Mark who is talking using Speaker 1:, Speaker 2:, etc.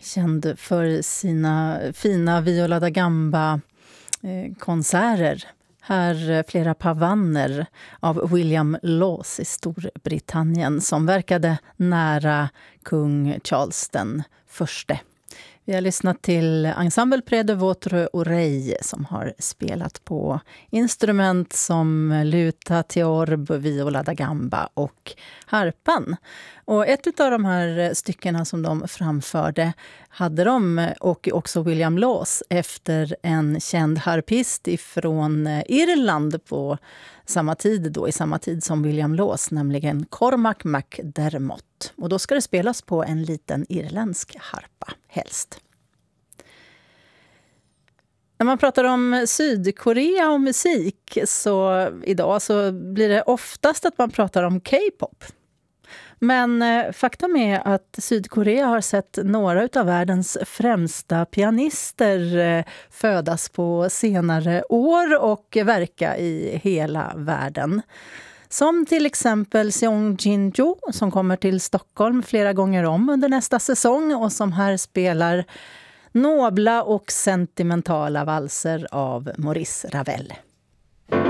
Speaker 1: Känd för sina fina Viola da Gamba-konserter. Här flera pavanner av William Laws i Storbritannien som verkade nära kung Charles den förste. Vi har lyssnat till Ensemble Près de votre oreille som har spelat på instrument som luta, theorb, viola da gamba och harpan. Och ett av de här styckena som de framförde hade de, och också William Laws, efter en känd harpist ifrån Irland på samma tid, i samma tid som William Laws, nämligen Cormac MacDermott. Och då ska det spelas på en liten irländsk harpa, helst. När man pratar om Sydkorea och musik så idag så blir det oftast att man pratar om K-pop. Men faktum är att Sydkorea har sett några av världens främsta pianister födas på senare år och verka i hela världen. Som till exempel Seong Jin-jo som kommer till Stockholm flera gånger om under nästa säsong och som här spelar nobla och sentimentala valser av Maurice Ravel.